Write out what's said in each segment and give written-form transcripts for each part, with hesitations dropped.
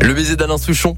Le baiser d'Alain Souchon.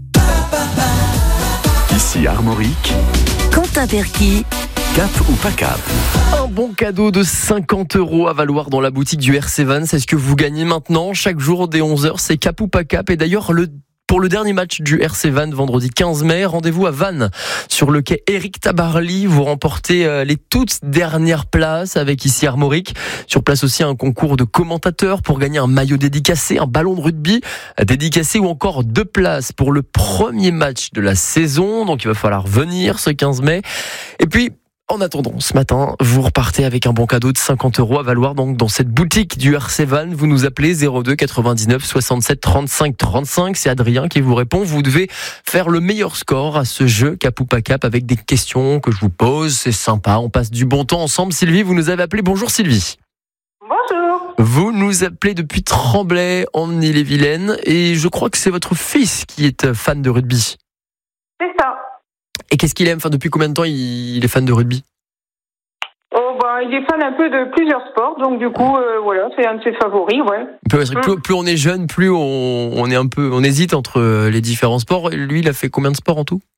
Ici Armorique, Quentin Perky. cap ou pas cap? Un bon cadeau de 50 € à valoir dans la boutique du RC Vannes. C'est ce que vous gagnez maintenant. Chaque jour dès 11h, c'est cap ou pas cap. Et d'ailleurs, pour le dernier match du RC Vannes, vendredi 15 mai, rendez-vous à Vannes, sur le quai Éric Tabarly. Vous remportez les toutes dernières places avec ici Armorique. Sur place aussi, un concours de commentateurs pour gagner un maillot dédicacé, un ballon de rugby dédicacé ou encore 2 places pour le premier match de la saison. Donc il va falloir venir ce 15 mai. Et puis, en attendant, ce matin, vous repartez avec un bon cadeau de 50 € à valoir donc dans cette boutique du RC Vannes. Vous nous appelez 02 99 67 35 35. C'est Adrien qui vous répond. Vous devez faire le meilleur score à ce jeu cap ou pas cap avec des questions que je vous pose. C'est sympa, on passe du bon temps ensemble. Sylvie, vous nous avez appelé. Bonjour Sylvie. Bonjour. Vous nous appelez depuis Tremblay en Ille-et-Vilaine et je crois que c'est votre fils qui est fan de rugby. C'est ça. Et qu'est-ce qu'il aime? Enfin, depuis combien de temps il est fan de rugby? Il est fan un peu de plusieurs sports, donc du coup, voilà, c'est un de ses favoris, ouais. Plus on est jeune, plus on hésite entre les différents sports. Lui, il a fait combien de sports en tout?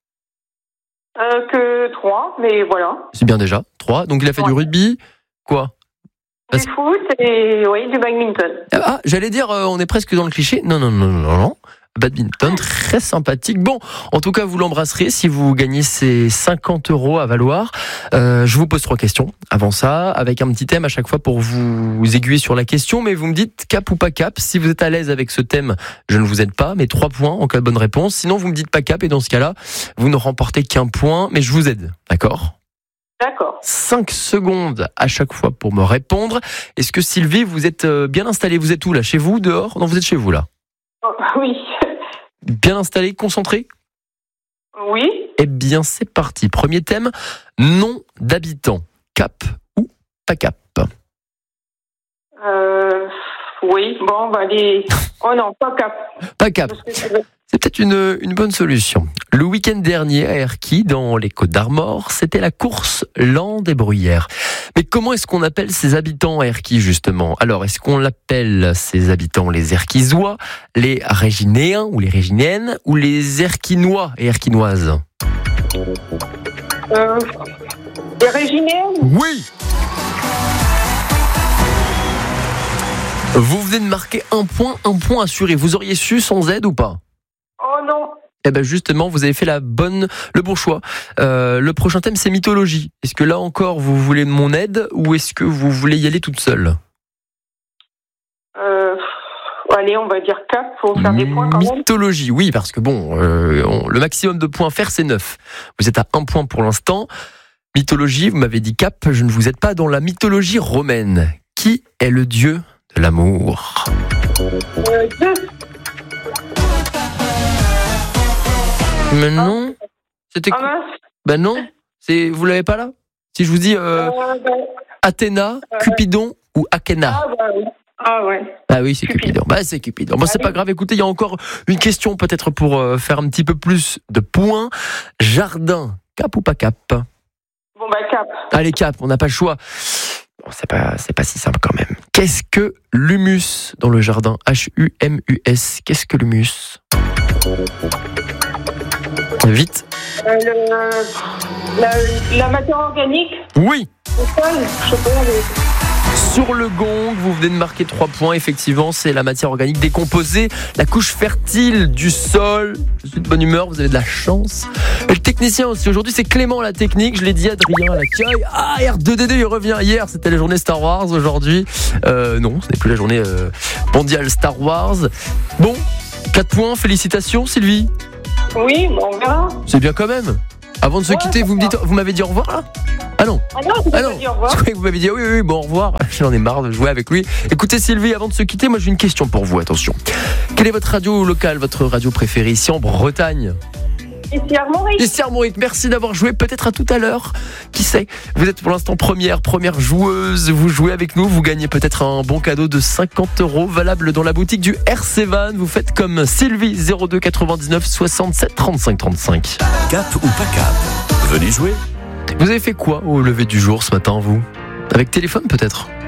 Que 3, mais voilà. C'est bien déjà, 3. Donc il a fait du rugby, quoi? Du foot et du badminton. Ah, j'allais dire, on est presque dans le cliché. Non. Badminton, très sympathique. Bon, en tout cas, vous l'embrasserez si vous gagnez ces 50 € à valoir. Je vous pose 3 questions avant ça, avec un petit thème à chaque fois pour vous aiguiller sur la question. Mais vous me dites cap ou pas cap. Si vous êtes à l'aise avec ce thème, je ne vous aide pas, mais 3 points en cas de bonne réponse. Sinon, vous me dites pas cap et dans ce cas-là, vous ne remportez qu'un point, mais je vous aide. D'accord ? D'accord. 5 secondes à chaque fois pour me répondre. Est-ce que Sylvie, vous êtes bien installée? Vous êtes où là? Chez vous? Dehors? Non, vous êtes chez vous là. Oui. Bien installé, concentré? Oui. Eh bien, c'est parti. Premier thème, nom d'habitant. Cap ou pas cap? Oui, bon, allez. Oh non, pas cap. Pas cap. C'est peut-être une bonne solution. Le week-end dernier, à Erquy, dans les Côtes-d'Armor, c'était la course L'An des Bruyères. Mais comment est-ce qu'on appelle ces habitants à Erquy, justement? Alors, est-ce qu'on l'appelle ces habitants les Erquisois, les Réginéens ou les Réginéennes, ou les Erquinois et Erquinoises? Les Réginéennes? Oui! Vous venez de marquer un point assuré. Vous auriez su sans aide ou pas? Oh non. Eh ben justement, vous avez fait le bon choix. Le prochain thème, c'est mythologie. Est-ce que là encore, vous voulez mon aide ou est-ce que vous voulez y aller toute seule? Allez, on va dire cap pour faire des points quand même. Mythologie, oui, parce que bon, le maximum de points à faire, c'est 9. Vous êtes à 1 point pour l'instant. Mythologie, vous m'avez dit cap, je ne vous aide pas. Dans la mythologie romaine, qui est le dieu de l'amour? Zeus. Mais non. C'était quoi? Mince. Ben non. Vous l'avez pas là? Si je vous dis Athéna, Cupidon ou Akhéna? Oui. Ah ouais. Ah oui, c'est Cupidon. C'est Cupidon. Bon, c'est pas grave. Écoutez, il y a encore une question peut-être pour faire un petit peu plus de points. Jardin, cap ou pas cap? Bon, cap. Allez, cap, on n'a pas le choix. Bon, c'est pas si simple quand même. Qu'est-ce que l'humus dans le jardin? H-U-M-U-S. Qu'est-ce que l'humus? Vite. La matière organique. Oui. Le sol, je sais pas. Sur le gong, vous venez de marquer 3 points. Effectivement, c'est la matière organique décomposée, la couche fertile du sol. Je suis de bonne humeur, vous avez de la chance. Et le technicien aussi, aujourd'hui, c'est Clément la technique. Je l'ai dit, Adrien à l'accueil. Ah, R2D2, il revient. Hier, c'était la journée Star Wars. Aujourd'hui, non, ce n'est plus la journée mondiale Star Wars. Bon, 4 points. Félicitations, Sylvie. Oui, on verra. C'est bien quand même. Avant de se quitter, vous m'avez dit au revoir là? Ah non. Ah non, dit au revoir. Je croyais que vous m'avez dit oui, bon au revoir. J'en ai marre de jouer avec lui. Écoutez Sylvie, avant de se quitter, moi j'ai une question pour vous, attention. Quelle est votre radio locale, votre radio préférée ici en Bretagne? Ici Armorique. Ici Armorique, merci d'avoir joué, peut-être à tout à l'heure. Qui sait? Vous êtes pour l'instant première joueuse, vous jouez avec nous, vous gagnez peut-être un bon cadeau de 50 € valable dans la boutique du RC Vannes. Vous faites comme Sylvie, 02 99 67 35 35. Cap ou pas cap? Venez jouer. Vous avez fait quoi au lever du jour ce matin, vous? Avec téléphone peut-être?